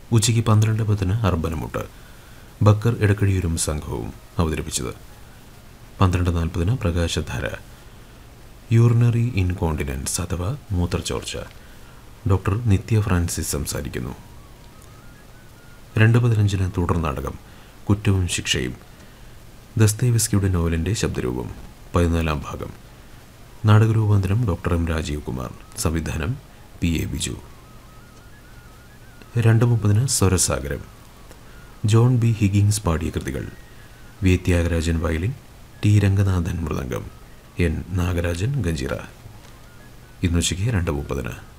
ഉച്ചയ്ക്ക് 12:10 അർബനമുട്ട് ബക്കർ ഇടക്കഴിയൂരും സംഘവും അവതരിപ്പിച്ചത്. 12:40 പ്രകാശധാര യൂറിനറി ഇൻകോണ്ടിനൻസ് അഥവാ മൂത്രച്ചോർച്ച. ഡോക്ടർ നിത്യ ഫ്രാൻസിസ് സംസാരിക്കുന്നു. 2:15 തുടർ നാടകം കുറ്റവും ശിക്ഷയും. ദസ്തേവ്സ്കിയുടെ നോവലിൻ്റെ ശബ്ദരൂപം 14-ാം ഭാഗം. നാടകരൂപാന്തരം ഡോക്ടർ എം രാജീവ് കുമാർ. സംവിധാനം PA Biju. 2:30 Swarasagaram. John B. Higgins പാടിയ കൃതികൾ. V. Thyagarajan violin, T. Ranganathan mridangam, N. Nagarajan ganjira. ഇന്നുച്ചയ്ക്ക് 2:30.